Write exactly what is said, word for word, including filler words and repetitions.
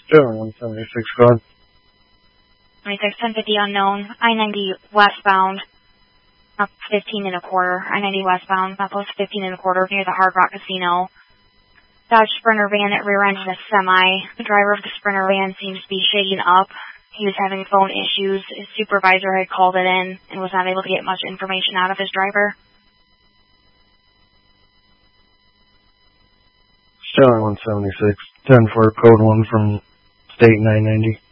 Sterling one seventy-six, go ahead. twenty-six ten fifty unknown, I ninety westbound, up fifteen and a quarter, I ninety westbound, Southwest fifteen and a quarter near the Hard Rock Casino. Dodge Sprinter van that rear-ended a semi. The driver of the Sprinter van seems to be shaking up. He was having phone issues. His supervisor had called it in and was not able to get much information out of his driver. Sterling one seventy-six, ten four, code one from State nine ninety.